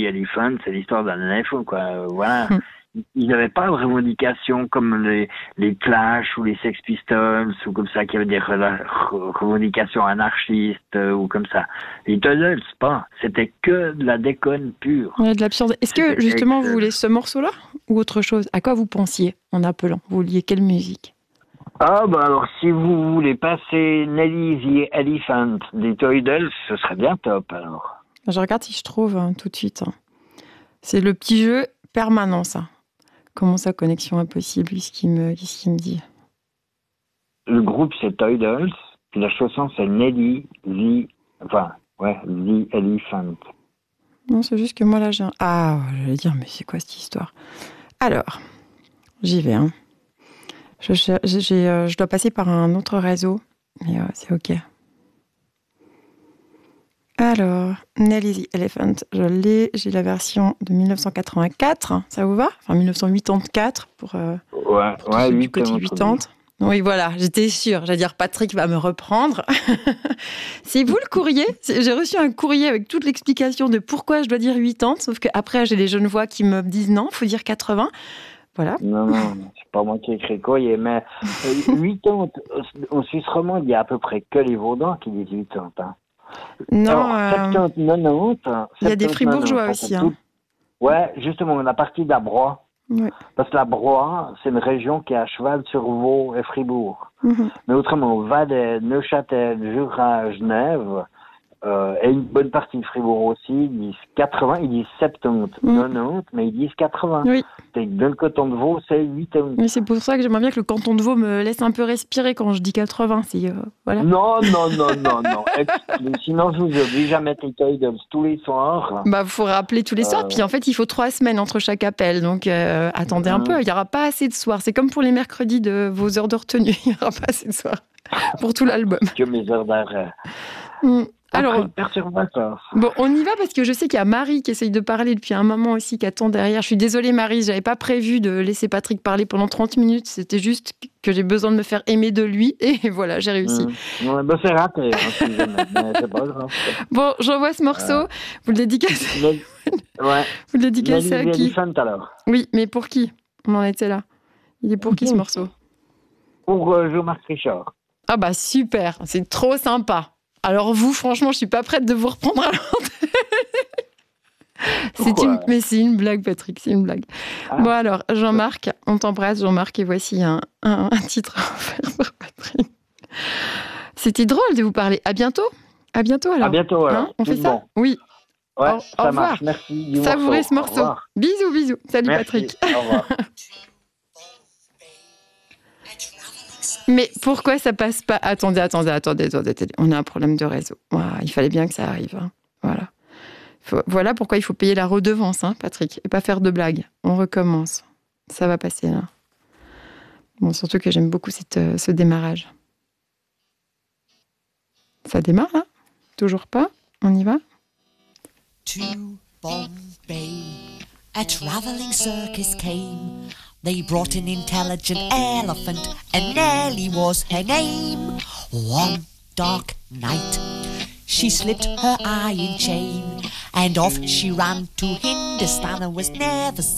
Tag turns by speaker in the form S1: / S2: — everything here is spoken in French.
S1: Elephant, c'est l'histoire d'un éléphant, quoi. Voilà. Ils n'avaient pas de revendications comme les Clash ou les Sex Pistols ou comme ça, qui avaient des revendications anarchistes ou comme ça. Les Turtles, pas. C'était que de la déconne pure.
S2: Ouais, de l'absurde. Est-ce que justement vous voulez ce morceau-là ou autre chose? À quoi vous pensiez en appelant? Vous vouliez quelle musique?
S1: Ah, bah alors, si vous voulez passer Nelly the Elephant des Turtles, ce serait bien top, alors.
S2: Je regarde si je trouve tout de suite. C'est le petit jeu permanent, ça. Comment ça, connexion impossible? Qu'est-ce qu'il me dit?
S1: Le groupe, c'est Turtles, puis la chanson, c'est Nelly the Elephant.
S2: Non, c'est juste que moi, là, j'ai j'allais dire, mais c'est quoi cette histoire? Alors, j'y vais, hein. Je dois passer par un autre réseau, mais c'est OK. Alors, Nelly the Elephant, je l'ai. J'ai la version de 1984. Ça vous va? Enfin, 1984 pour ceux du côté 80. Oui, voilà, j'étais sûre. J'allais dire, Patrick va me reprendre. C'est vous le courrier? J'ai reçu un courrier avec toute l'explication de pourquoi je dois dire 80, sauf qu'après, j'ai les jeunes voix qui me disent non, il faut dire 80. Voilà.
S1: Non, c'est pas moi qui ai écrit le courrier, mais 80, en Suisse romande, il y a à peu près que les Vaudans qui disent 80. Hein.
S2: Non,
S1: 70, 90.
S2: Il y a des fribourgeois aussi. Hein.
S1: Ouais, justement, on a parti de la Broye.
S2: Ouais.
S1: Parce que la Broye, c'est une région qui est à cheval sur Vaud et Fribourg.
S2: Mm-hmm.
S1: Mais autrement, Valais, Neuchâtel, Jura, Genève, et une bonne partie de Fribourg aussi, ils disent 80, ils disent 70, 90, mais ils disent 80.
S2: Oui.
S1: Et dans le canton de Vaud, c'est 80.
S2: Mais c'est pour ça que j'aimerais bien que le canton de Vaud me laisse un peu respirer quand je dis 80. Voilà.
S1: Non. Sinon, je vous oblige à mettre les Turtles tous les soirs.
S2: Bah, il faut rappeler tous les soirs. Puis en fait, il faut 3 semaines entre chaque appel. Donc, attendez un peu. Il n'y aura pas assez de soirs. C'est comme pour les mercredis de vos heures de retenue. Il n'y aura pas assez de soirs pour tout l'album.
S1: Que mes heures d'arrêt.
S2: Alors,
S1: perturbateur.
S2: Bon, on y va parce que je sais qu'il y a Marie qui essaye de parler depuis un moment aussi, qui attend derrière. Je suis désolée, Marie, je n'avais pas prévu de laisser Patrick parler pendant 30 minutes. C'était juste que j'ai besoin de me faire aimer de lui. Et voilà, j'ai réussi.
S1: Bah, c'est raté, mais c'est pas grave.
S2: Bon, j'envoie ce morceau. Vous le dédicacez. Vous le dédicacez à qui?
S1: Alors.
S2: Oui, mais pour qui? On en était là. Il est pour qui ce morceau?
S1: Pour Jean-Marc Richard.
S2: Ah bah super, c'est trop sympa. Alors vous, franchement, je suis pas prête de vous reprendre à l'antenne. Mais c'est une blague, Patrick, c'est une blague. Bon alors, Jean-Marc, on t'embrasse, Jean-Marc, et voici un titre offert pour Patrick. C'était drôle de vous parler. À bientôt. À bientôt alors.
S1: À bientôt alors.
S2: Hein, on fait ça? Bon. Oui.
S1: Ouais,
S2: au
S1: ça
S2: revoir.
S1: marche. Merci.
S2: Savourez ce morceau. Bisous. Salut
S1: Merci.
S2: Patrick.
S1: Au revoir.
S2: Mais pourquoi ça passe pas? Attendez. On a un problème de réseau. Il fallait bien que ça arrive. Hein. Voilà. Voilà pourquoi il faut payer la redevance, hein, Patrick, et pas faire de blagues. On recommence. Ça va passer là. Bon, surtout que j'aime beaucoup ce démarrage. Ça démarre là? Toujours pas? On y va?
S3: To Bombay, a travelling circus came. They brought an intelligent elephant, and Nellie was her name. One dark night, she slipped her iron chain, and off she ran to Hindustan and was never seen